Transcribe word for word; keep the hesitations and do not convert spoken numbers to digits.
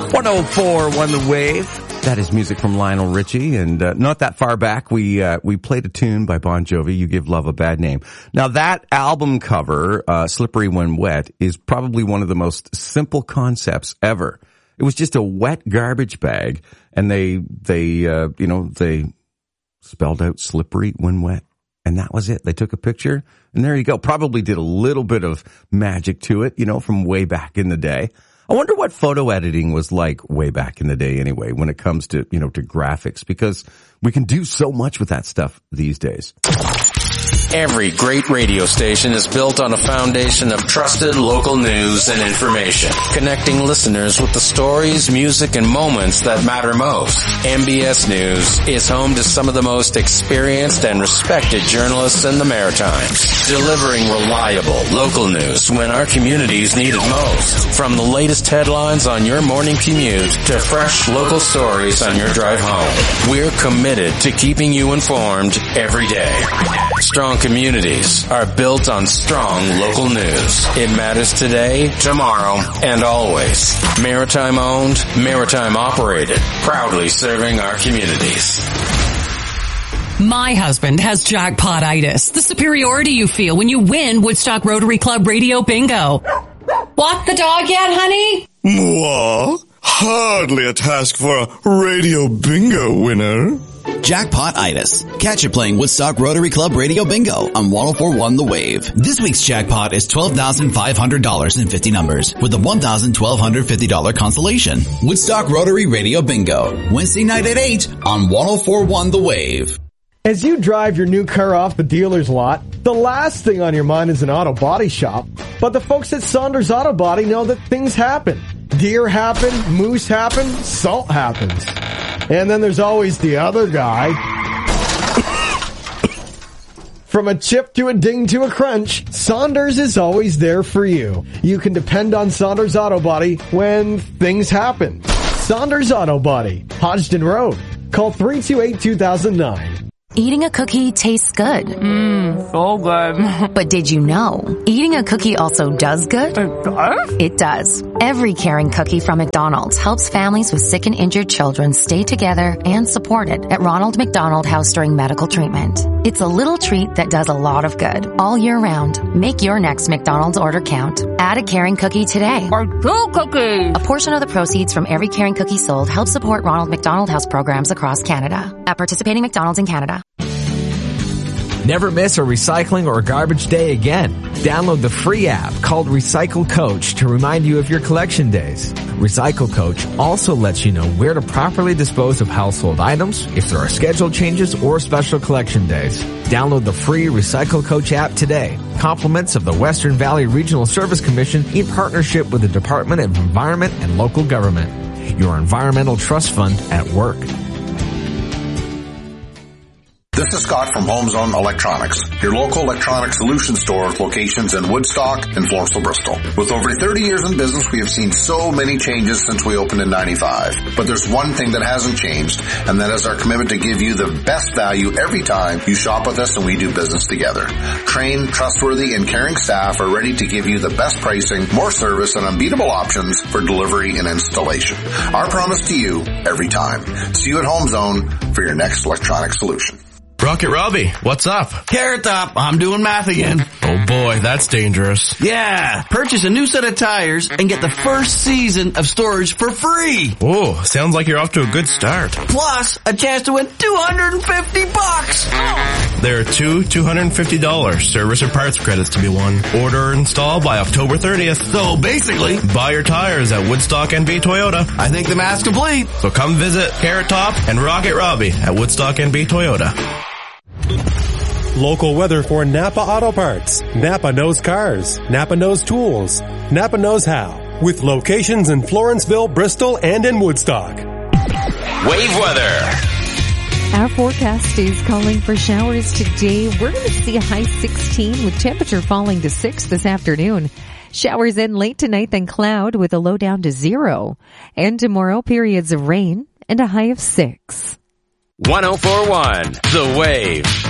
one oh four one The Wave. That is music from Lionel Richie, and uh, not that far back, we uh, we played a tune by Bon Jovi, You Give Love a Bad Name. Now, that album cover, uh, Slippery When Wet, is probably one of the most simple concepts ever. It was just a wet garbage bag, and they, they uh, you know, they spelled out Slippery When Wet, and that was it. They took a picture, and there you go. Probably did a little bit of magic to it, you know, from way back in the day. I wonder what photo editing was like way back in the day anyway, when it comes to, you know, to graphics, because we can do so much with that stuff these days. Every great radio station is built on a foundation of trusted local news and information, connecting listeners with the stories, music, and moments that matter most. M B S News is home to some of the most experienced and respected journalists in the Maritimes, delivering reliable local news when our communities need it most. From the latest headlines on your morning commute to fresh local stories on your drive home, we're committed to keeping you informed every day. Strong communities are built on strong local news. It matters today, tomorrow, and always. Maritime owned, maritime operated, proudly serving our communities. My husband has jackpot-itis, the superiority you feel when you win Woodstock Rotary Club Radio Bingo. Walk the dog yet, honey? Mwah. Hardly a task for a Radio Bingo winner. Jackpot-itis. Catch it playing Woodstock Rotary Club Radio Bingo on one oh four point one The Wave. This week's jackpot is twelve thousand five hundred dollars in fifty numbers with a one thousand twelve hundred fifty dollars consolation. Woodstock Rotary Radio Bingo. Wednesday night at eight on one oh four point one The Wave. As you drive your new car off the dealer's lot, the last thing on your mind is an auto body shop. But the folks at Saunders Auto Body know that things happen. Deer happen, moose happen, salt happens. And then there's always the other guy. From a chip to a ding to a crunch, Saunders is always there for you. You can depend on Saunders Auto Body when things happen. Saunders Auto Body, Hodgdon Road. Call three two eight, two thousand nine. Eating a cookie tastes good. Mmm, so good. But did you know, eating a cookie also does good? It does? It does. Every caring cookie from McDonald's helps families with sick and injured children stay together and supported at Ronald McDonald House during medical treatment. It's a little treat that does a lot of good all year round. Make your next McDonald's order count. Add a caring cookie today. Or two cookies. A portion of the proceeds from every caring cookie sold helps support Ronald McDonald House programs across Canada. At participating McDonald's in Canada. Never miss a recycling or garbage day again. Download the free app called Recycle Coach to remind you of your collection days. Recycle Coach also lets you know where to properly dispose of household items, if there are schedule changes or special collection days. Download the free Recycle Coach app today. Compliments of the Western Valley Regional Service Commission in partnership with the Department of Environment and Local Government. Your environmental trust fund at work. This is Scott from HomeZone Electronics, your local electronic solution store with locations in Woodstock and Floresville, Bristol. With over thirty years in business, we have seen so many changes since we opened in ninety-five. But there's one thing that hasn't changed, and that is our commitment to give you the best value every time you shop with us and we do business together. Trained, trustworthy, and caring staff are ready to give you the best pricing, more service, and unbeatable options for delivery and installation. Our promise to you every time. See you at HomeZone for your next electronic solution. Rocket Robbie, what's up? Carrot Top, I'm doing math again. Oh boy, that's dangerous. Yeah, purchase a new set of tires and get the first season of storage for free. Whoa, sounds like you're off to a good start. Plus, a chance to win two hundred fifty bucks. There are two two hundred fifty dollars service or parts credits to be won. Order or install by October thirtieth. So basically, buy your tires at Woodstock N B Toyota. I think the math's complete. So come visit Carrot Top and Rocket Robbie at Woodstock N B Toyota. Local weather for Napa Auto Parts. Napa knows cars. Napa knows tools. Napa knows how. With locations in Florenceville, Bristol, and in Woodstock. Wave weather. Our forecast is calling for showers today. We're going to see a high sixteen with temperature falling to six this afternoon. Showers in late tonight, then cloud with a low down to zero. And tomorrow, periods of rain and a high of six. one oh four point one The Wave.